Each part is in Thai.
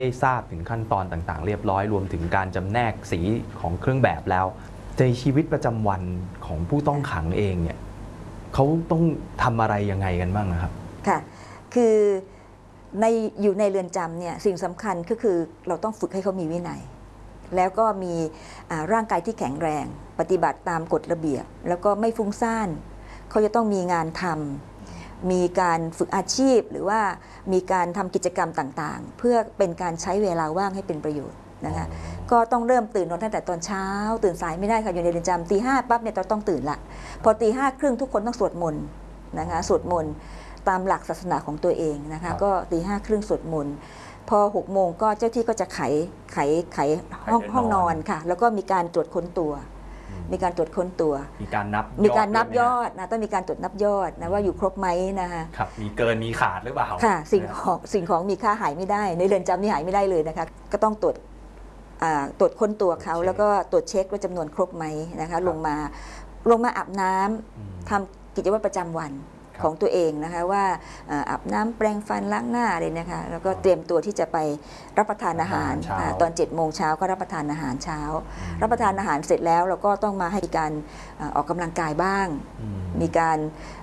ได้ทราบถึงขั้นตอนต่างๆเรียบร้อยรวมถึงการจำแนกสีของเครื่องแบบแล้วในชีวิตประจำวันของผู้ต้องขังเองเนี่ยเขาต้องทำอะไรยังไงกันบ้างนะครับค่ะคืออยู่ในเรือนจำเนี่ยสิ่งสำคัญก็คือเราต้องฝึกให้เขามีวินัยแล้วก็มีร่างกายที่แข็งแรงปฏิบัติตามกฎระเบียบแล้วก็ไม่ฟุ้งซ่านเขาจะต้องมีงานทำมีการฝึกอาชีพหรือว่ามีการทำกิจกรรมต่างๆเพื่อเป็นการใช้เวลาว่างให้เป็นประโยชน์นะคะก็ต้องเริ่มตื่นนอนตั้งแต่ตอนเช้าตื่นสายไม่ได้ค่ะอยู่ในเรือนจำตี 5ปั๊บเนี่ยเราต้องตื่นละพอตี 5 ครึ่งทุกคนต้องสวดมนต์นะคะสวดมนต์ตามหลักศาสนาของตัวเองนะคะก็ตี 5 ครึ่งสวดมนต์พอ 6 โมงก็เจ้าที่ก็จะไขห้องนอนค่ะแล้วก็มีการตรวจค้นตัวมีการตรวจค้นตัวมีการนับยอดนะต้องมีการตรวจนับยอดนะว่าอยู่ครบไหมนะคะครับมีเกินมีขาดหรือเปล่าค่ะสิ่งของมีค่าหายไม่ได้ในเรือนจำนี่หายไม่ได้เลยนะคะก็ต้องตรวจค้นตัวเขาแล้วก็ตรวจเช็คว่าจำนวนครบไหมนะคะลงมาอาบน้ำทำกิจวัตรประจำวันของตัวเองนะคะว่าอาบน้ำแปรงฟันล้างหน้าเลยนะคะแล้วก็เตรียมตัวที่จะไปรับประทานอาหารตอน7 โมงเช้าก็รับประทานอาหารเช้ารับประทานอาหารเสร็จแล้วเราก็ต้องมาให้การออกกำลังกายบ้างมีการ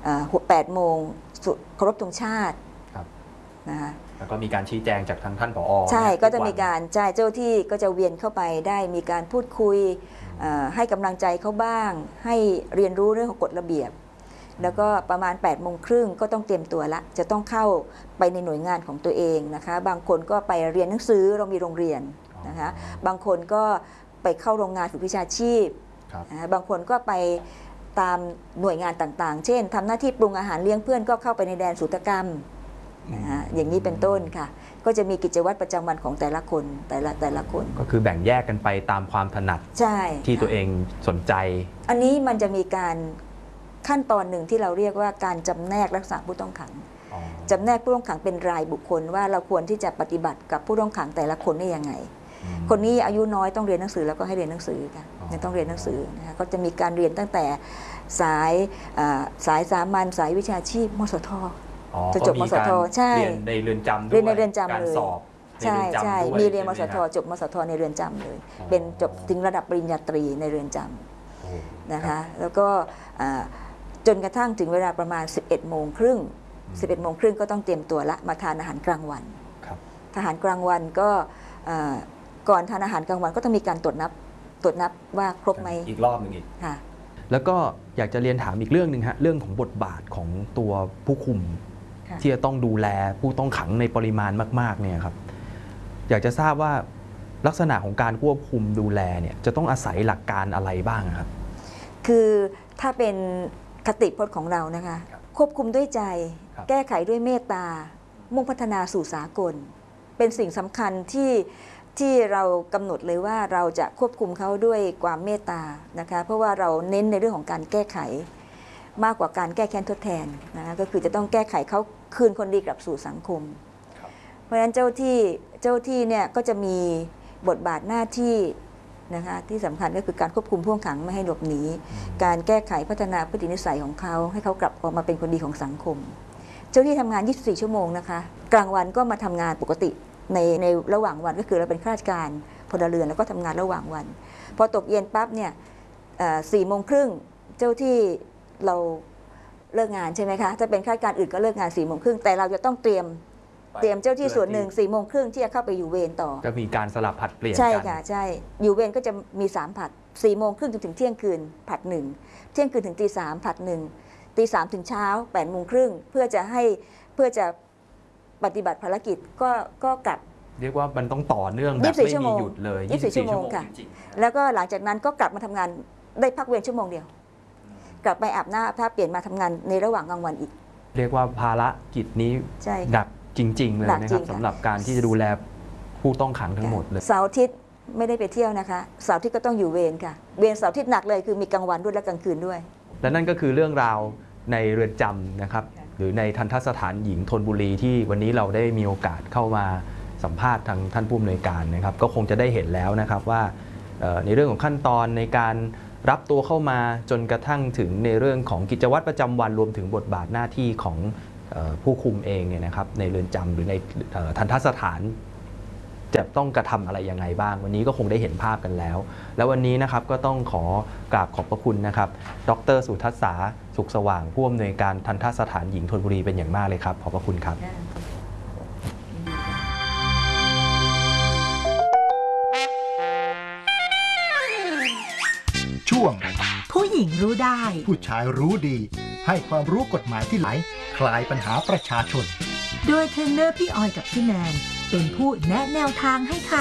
8 โมงเคารพธงชาตินะคะแล้วก็มีการชี้แจงจากทางท่านผอ. ใช่ก็จะมีการเจ้าที่ก็จะเวียนเข้าไปได้มีการพูดคุยให้กำลังใจเขาบ้างให้เรียนรู้เรื่องของกฎระเบียบแล้วก็ประมาณ8 โมงครึ่งก็ต้องเตรียมตัวละจะต้องเข้าไปในหน่วยงานของตัวเองนะคะบางคนก็ไปเรียนหนังสือเรามีโรงเรียนนะคะบางคนก็ไปเข้าโรงงานฝึกวิชาชีพบางคนก็ไปตามหน่วยงานต่างๆเช่นทำหน้าที่ปรุงอาหารเลี้ยงเพื่อนก็เข้าไปในแดนศุลกรรมอย่างนี้เป็นต้นค่ะก็จะมีกิจวัตรประจำวันของแต่ละคนแต่ละคนก็คือแบ่งแยกกันไปตามความถนัดที่ตัวเองสนใจอันนี้มันจะมีการขั้นตอนหนึ่งที่เราเรียกว่าการจำแนกลักษณะผู้ต้องขังจำแนกผู้ต้องขังเป็นรายบุคคลว่าเราควรที่จะปฏิบัติกับผู้ต้องขังแต่ละคนได้ยังไงคนนี้อายุน้อยต้องเรียนหนังสือแล้วก็ให้เรียนหนังสือค่ะยังต้องเรียนหนังสือนะคะก็จะมีการเรียนตั้งแต่สายสามัญสายวิชาชีพมสท.จะจบมสท.ใช่เรียนในเรือนจำด้วยเรียนในเรือนจำเลยการสอบใช่มีเรียนมสท.จบมสท.ในเรือนจำเลยเป็นจบถึงระดับปริญญาตรีในเรือนจำนะคะแล้วก็จนกระทั่งถึงเวลาประมาณ11 โมงครึ่งก็ต้องเตรียมตัวละมาทานอาหารกลางวันอาหารกลางวันก็ก่อนทานอาหารกลางวันก็ต้องมีการตรวจนับว่าครบไหมอีกรอบหนึ่งอีกค่ะแล้วก็อยากจะเรียนถามอีกเรื่องหนึ่งฮะเรื่องของบทบาทของตัวผู้คุมที่จะต้องดูแลผู้ต้องขังในปริมาณมากๆเนี่ยครับอยากจะทราบว่าลักษณะของการควบคุมดูแลเนี่ยจะต้องอาศัยหลักการอะไรบ้างครับคือถ้าเป็นคติพจน์ของเรานะคะควบคุมด้วยใจแก้ไขด้วยเมตตามุ่งพัฒนาสู่สากลเป็นสิ่งสำคัญที่เรากำหนดเลยว่าเราจะควบคุมเขาด้วยความเมตตานะคะเพราะว่าเราเน้นในเรื่องของการแก้ไขมากกว่าการแก้แค้นทดแทนนะคะก็คือจะต้องแก้ไขเขาคืนคนดีกลับสู่สังคมเพราะฉะนั้นเจ้าที่เนี่ยก็จะมีบทบาทหน้าที่นะคะที่สำคัญก็คือการควบคุมผู้ต้องขังไม่ให้หลบหนีการแก้ไขพัฒนาพฤตินิสัยของเขาให้เขากลับออกมาเป็นคนดีของสังคมเจ้าที่ทำงาน24 ชั่วโมงนะคะกลางวันก็มาทำงานปกติในระหว่างวันก็คือเราเป็นข้าราชการพลเรือนแล้วก็ทำงานระหว่างวันพอตกเย็นปั๊บเนี่ย4 โมงครึ่งเจ้าที่เราเลิกงานใช่ไหมคะถ้าเป็นข้าราชการอื่นก็เลิกงาน4 โมงครึ่งแต่เราจะต้องเตรียมเจ้าที่ส่วนหนึ่ง4 โมงครึ่งที่จะเข้าไปอยู่เวรต่อจะมีการสลับผัดเปลี่ยนใช่ค่ะใช่อยู่เวรก็จะมี3 ผัด4 โมงครึ่งจนถึงเที่ยงคืนผัด1เที่ยงคืนถึงตี 3ผัด1ตี 3ถึงเช้า8 โมงครึ่งเพื่อจะปฏิบัติภารกิจก็กลับเรียกว่ามันต้องต่อเนื่องแบบไม่มีหยุดเลย 24 ชั่วโมงค่ะแล้วก็หลังจากนั้นก็กลับมาทำงานได้พักเวรชั่วโมงเดียวกลับไปอาบน้ำถ้าเปลี่ยนมาทำงานในระหว่างกลางวันอีกเรียกว่าภารกิจนี้หนักจริงๆเลยนะครับสำหรับการที่จะดูแลผู้ต้องขังทั้งหมดเลยเสาร์อาทิตย์ไม่ได้ไปเที่ยวนะคะเสาร์อาทิตย์ก็ต้องอยู่เวรค่ะเวรเสาร์อาทิตย์หนักเลยคือมีกลางวันด้วยและกลางคืนด้วยและนั่นก็คือเรื่องราวในเรือนจำนะครับหรือในทัณฑสถานหญิงธนบุรีที่วันนี้เราได้มีโอกาสเข้ามาสัมภาษณ์ทางท่านผู้อำนวยการนะครับก็คงจะได้เห็นแล้วนะครับว่าในเรื่องของขั้นตอนในการรับตัวเข้ามาจนกระทั่งถึงในเรื่องของกิจวัตรประจำวันรวมถึงบทบาทหน้าที่ของผู้คุมเองเนี่ยนะครับในเรือนจำหรือในทัณฑสถานจะต้องกระทำอะไรยังไงบ้างวันนี้ก็คงได้เห็นภาพกันแล้ว แล้ววันนี้นะครับก็ต้องขอกราบขอบพระคุณนะครับดร.สุทัศษาสุขสว่างผู้อำนวยการทัณฑสถานหญิงธนบุรีเป็นอย่างมากเลยครับขอบพระคุณครับช่วงผู้หญิงรู้ได้ผู้ชายรู้ดี ให้ความรู้กฎหมายที่ไหลคลายปัญหาประชาชนโดยเทรนเนอร์พี่ออยกับพี่แนนเป็นผู้แนะแนวทางให้ค่ะ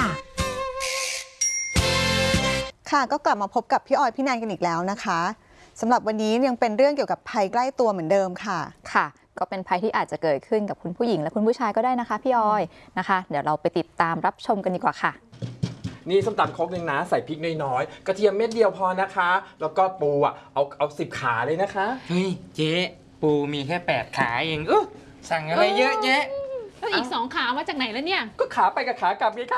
ค่ะก็กลับมาพบกับพี่ออยพี่แนนกันอีกแล้วนะคะสำหรับวันนี้ยังเป็นเรื่องเกี่ยวกับภัยใกล้ตัวเหมือนเดิมค่ะค่ะก็เป็นภัยที่อาจจะเกิดขึ้นกับคุณผู้หญิงและคุณผู้ชายก็ได้นะคะพี่ออยนะคะ เดี๋ยวเราไปติดตามรับชมกันดีกว่าค่ะนี่ส้มตำครกหนึ่งนะใส่พริกน้อยๆกระเทียมเม็ดเดียวพอนะคะ แล้วก็ปูอ่ะเอา10 ขาเลยนะคะเฮ้ยเจ๊ปูมีแค่8 ขาเองสั่งอะไรเยอะแยะแล้วอีก2 ขามาจากไหนแล้วเนี่ยก็ขาไปกับขากลับไงคะ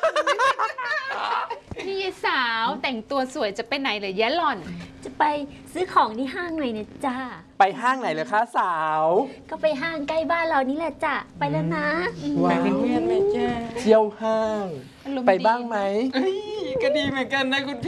นี่ยายสาวแต่งตัวสวยจะไปไหนเหรอยะหล่อนจะไปซื้อของที่ห้างหน่อยนะจ้าไปห้างไหนเลยคะสาวก็ไปห้างใกล้บ้านเรานี่แหละจ้ะ ไปแล้วนะไปเป็นเพื่อนไหมเจ๊เที่ยวห้างอารมณ์ไปดีบ้างไหมก็ดีเหมือนกันนะคุณ